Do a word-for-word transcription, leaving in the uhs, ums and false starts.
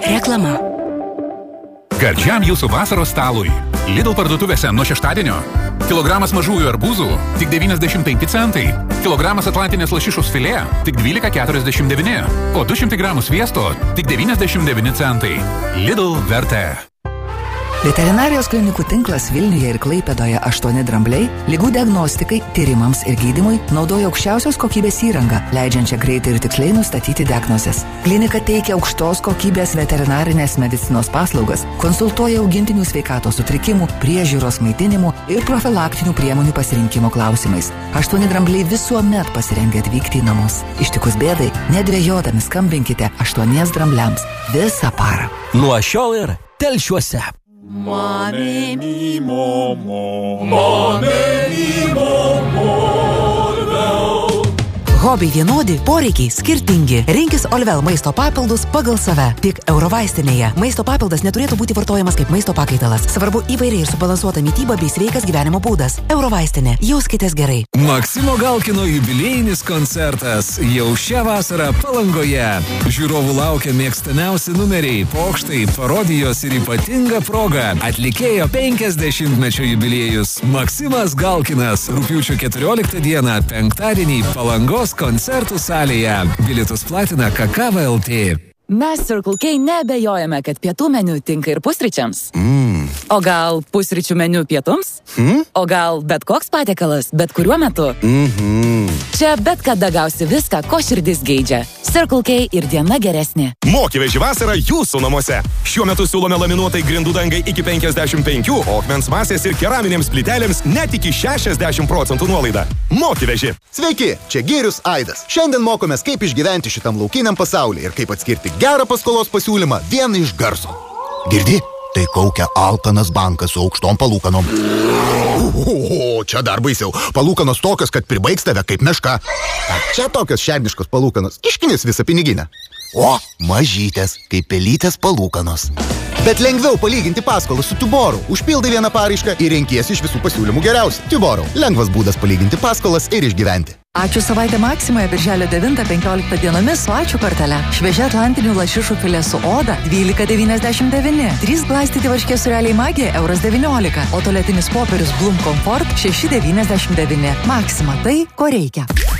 Reklama. Gardžiam jūsų vasaros stalui. Lidl parduotuvėse nuo šeštadienio. Kilogramas mažųjų arbūzų tik devyniasdešimt penki centai. Kilogramas atlantinės lašišos filė tik dvylika keturiasdešimt devyni. O du šimtai gramų sviesto tik devyniasdešimt devyni centai. Lidl vertė. Veterinarijos klinikų tinklas Vilniuje ir Klaipėdoje aštuoni drambliai ligų diagnostikai, tyrimams ir gydymui naudoja aukščiausios kokybės įrangą, leidžiančią greitai ir tiksliai nustatyti diagnozes. Klinika teikia aukštos kokybės veterinarinės medicinos paslaugas, konsultuoja augintinių sveikatos sutrikimų, priežiūros maitinimų ir profilaktinių priemonių pasirinkimo klausimais. Aštuoni drambliai visuomet pasirengę atvykti į namus. Ištikus bėdai, nedvejodami skambinkite aštuoniems drambliams visą parą. Nuo šiol ir Telšiuose. Mame mi momo, mame mi momo. Hobiai vienodi, poreikiai skirtingi. Rinkis Olvel maisto papildus pagal save. Tik Eurovaistinėje. Maisto papildas neturėtų būti vartojamas kaip maisto pakaitalas. Svarbu įvairiai ir subalansuota mityba bei sveikas gyvenimo būdas. Eurovaistinė. Jauskitės gerai. Maksimo Galkino jubiliejinis koncertas jau šią vasarą Palangoje. Žiūrovų laukia mėgstamiausi numeriai, pokštai, parodijos ir ypatinga proga. Atlikėjo penkiasdešimtmečio jubiliejus. Maksimas Galkinas. Rugpjūčio keturioliktą dieną, penktadienį Palangos koncertų salėje. Bilietus platina Kakava L T. Mes Circle K neabejojame, kad pietų meniu tinka ir pusryčiams. Mm. O gal pusryčių meniu pietums? Mm? O gal bet koks patiekalas, bet kuriuo metu? Mhm. Čia bet kada gausi viską, ko širdis geidžia. Circle K ir diena geresnė. Mokyveži vasarą jūsų namuose. Šiuo metu siūlome laminuotai grindų dangai iki penkiasdešimt penki, o akmens masės ir keraminėms plytelėms net iki šešiasdešimt procentų nuolaida. Mokyveži. Sveiki, čia Gėrius Aidas. Šiandien mokomės, kaip išgyventi šitam laukiniam pasaulyje ir kaip atskirti gerą paskolos pasiūlymą vieną iš garso. Girdi? Tai kaukia alkanas bankas su aukštom palūkanom. O, čia dar baisiau. Palūkanos tokios, kad pribaigs tave kaip meška. Čia tokios šerniškos palūkanos. Iškinis visą piniginę. O, mažytės, kaip pelytės palūkanos. Bet lengviau palyginti paskolą su Tuborų. Užpildai vieną paraišką ir renkiesi iš visų pasiūlymų geriausią. Tuborų. Lengvas būdas palyginti paskolas ir išgyventi. Ačiū savaitę Maksimoje birželio devintą penkioliktą dienomis su ačiū kortele. Šviežia atlantinių lašišų filė su oda dvylika devyniasdešimt devyni. trys glaistyti varškės sūreliai Magija euras devyniolika. O tualetinis popierius Bloom Comfort šeši devyniasdešimt devyni. Maksima tai, ko reikia.